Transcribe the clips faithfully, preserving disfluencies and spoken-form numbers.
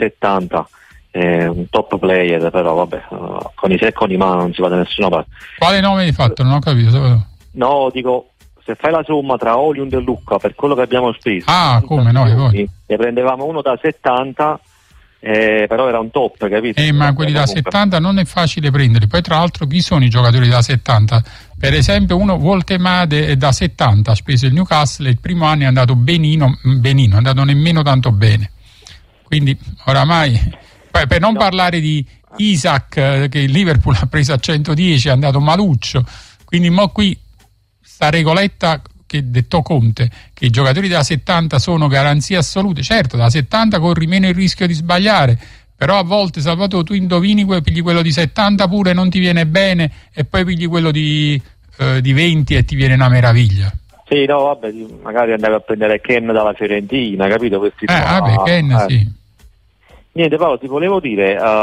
settanta, è un top player, però vabbè, uh, con i se e con i ma non si va da nessuna parte. Quale nome hai fatto? Non ho capito. No, dico, se fai la somma tra Højlund e Lucca per quello che abbiamo speso, ah, come no, milioni, ne prendevamo uno da settanta, eh, però era un top, capito? Eh, ma quelli da settanta non è facile prenderli. Poi tra l'altro chi sono i giocatori da settanta? Per esempio uno Woltemade è da settanta, ha speso il Newcastle, il primo anno è andato benino, benino, è andato nemmeno tanto bene. Quindi oramai, poi, per non no. parlare di Isaac, che il Liverpool ha preso a centodieci, è andato maluccio. Quindi mo qui sta regoletta che dettò Conte, che i giocatori da settanta sono garanzie assolute. Certo, da settanta corri meno il rischio di sbagliare, però a volte, Salvatore, tu indovini, pigli quello di settanta pure, non ti viene bene, e poi pigli quello di, eh, di venti e ti viene una meraviglia. Sì, no, vabbè, magari andavi a prendere Ken dalla Fiorentina, capito? Questi eh, vabbè, Ken, eh. sì. Niente, Paolo, ti volevo dire, uh,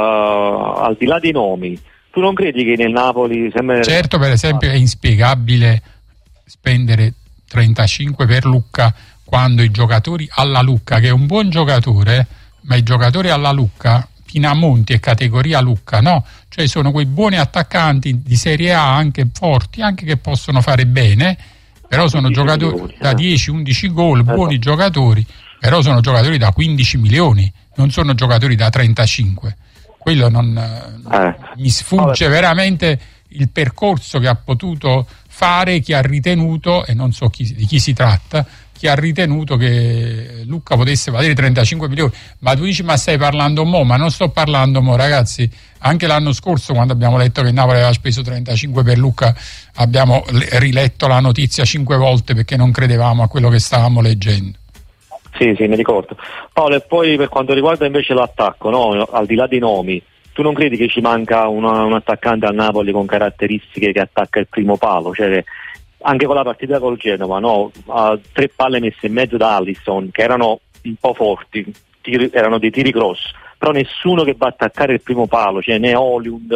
al di là dei nomi, tu non credi che nel Napoli sembra... Certo, per esempio è inspiegabile spendere trentacinque per Lucca quando i giocatori alla Lucca, che è un buon giocatore, ma i giocatori alla Lucca, Pinamonti e categoria Lucca, no? Cioè sono quei buoni attaccanti di Serie A, anche forti, anche che possono fare bene, però sono giocatori milioni, da dieci undici gol, esatto. buoni giocatori, però sono giocatori da quindici milioni, non sono giocatori da trentacinque. Quello non eh. mi sfugge Vabbè. veramente il percorso che ha potuto fare chi ha ritenuto, e non so chi, di chi si tratta, chi ha ritenuto che Lucca potesse valere trentacinque milioni. Ma tu dici, ma stai parlando mo? Ma non sto parlando mo, ragazzi. Anche l'anno scorso, quando abbiamo letto che Napoli aveva speso trentacinque per Lucca, abbiamo riletto la notizia cinque volte perché non credevamo a quello che stavamo leggendo. Sì, sì, mi ricordo. Paolo, e poi per quanto riguarda invece l'attacco, no? Al di là dei nomi, tu non credi che ci manca una, un attaccante al Napoli con caratteristiche che attacca il primo palo? Cioè, anche con la partita col Genova, no? Uh, tre palle messe in mezzo da Alisson, che erano un po' forti, tiri, erano dei tiri cross, però nessuno che va a attaccare il primo palo, cioè né Højlund,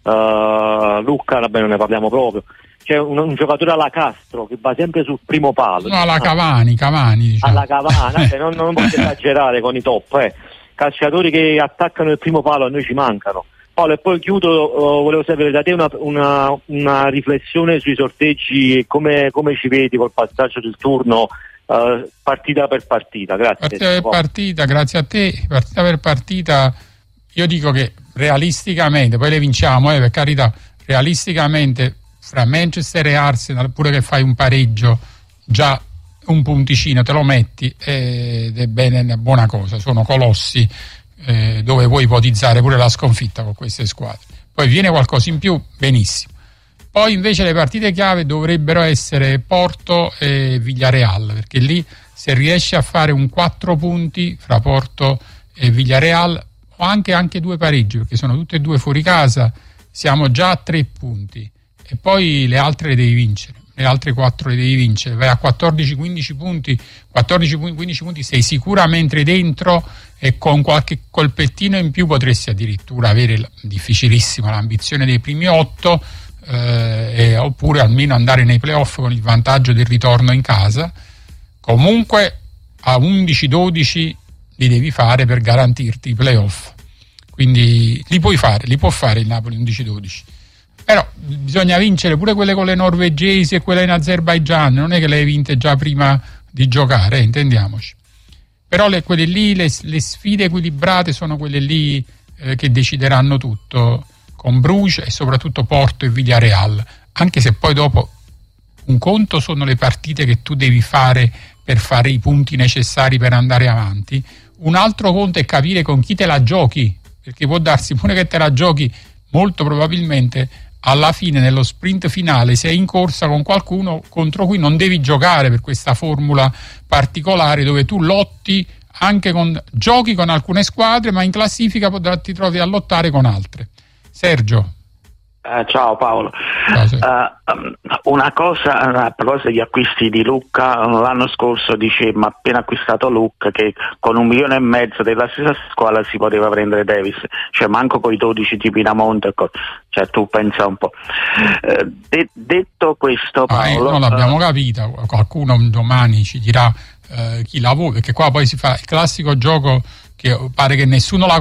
uh, Lucca, vabbè, non ne parliamo proprio. C'è un, un giocatore alla Castro che va sempre sul primo palo. No, alla Cavani, Cavani diciamo. Alla Cavani, cioè, non, non voglio esagerare con i top, eh. Calciatori che attaccano il primo palo a noi ci mancano. Paolo, e poi chiudo, uh, volevo sapere da te una, una, una riflessione sui sorteggi, come, come ci vedi col passaggio del turno, uh, partita per partita. Grazie. Partita per partita, grazie a te. Partita per partita, io dico che realisticamente, poi le vinciamo, eh, per carità, realisticamente fra Manchester e Arsenal, pure che fai un pareggio, già un punticino te lo metti ed è bene, una buona cosa. Sono colossi eh, dove puoi ipotizzare pure la sconfitta con queste squadre. Poi viene qualcosa in più, benissimo. Poi invece le partite chiave dovrebbero essere Porto e Villarreal, perché lì se riesci a fare un quattro punti fra Porto e Villarreal, o anche, anche due pareggi, perché sono tutte e due fuori casa, siamo già a tre punti, e poi le altre le devi vincere. Le altre quattro le devi vincere, vai a quattordici quindici punti, quattordici quindici punti sei sicuramente dentro, e con qualche colpettino in più potresti addirittura avere, difficilissima, l'ambizione dei primi otto, eh, e, oppure almeno andare nei playoff con il vantaggio del ritorno in casa. Comunque a undici dodici li devi fare per garantirti i playoff, quindi li puoi fare, li può fare il Napoli undici dodici. Però bisogna vincere pure quelle con le norvegesi e quelle in Azerbaigian, non è che le hai vinte già prima di giocare, eh, intendiamoci. Però le, quelle lì, le, le sfide equilibrate sono quelle lì eh, che decideranno tutto, con Bruges e soprattutto Porto e Villarreal, anche se poi dopo un conto sono le partite che tu devi fare per fare i punti necessari per andare avanti, un altro conto è capire con chi te la giochi, perché può darsi pure che te la giochi molto probabilmente alla fine, nello sprint finale, sei in corsa con qualcuno contro cui non devi giocare, per questa formula particolare dove tu lotti anche con giochi con alcune squadre, ma in classifica ti trovi a lottare con altre. Sergio. Uh, ciao Paolo. Ciao, uh, um, una cosa a proposito degli acquisti di Lucca, l'anno scorso dicemmo, appena acquistato Lucca, che con un milione e mezzo della stessa squadra si poteva prendere Davis, cioè manco con i dodici tipi da Monte, cioè tu pensa un po'. Uh, de- detto questo, Paolo, ah, non l'abbiamo uh, capita, qualcuno domani ci dirà uh, chi lavora, perché qua poi si fa il classico gioco che pare che nessuno la